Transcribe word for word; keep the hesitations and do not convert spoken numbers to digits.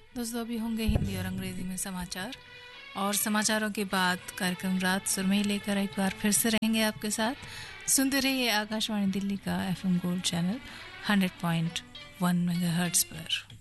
दोस्तों अभी होंगे हिंदी और अंग्रेजी में समाचार, और समाचारों के बाद कार्यक्रम रात सुरमई लेकर एक बार फिर से रहेंगे आपके साथ। सुनते रहिए आकाशवाणी दिल्ली का FM gold channel hundred point one megahertz पर।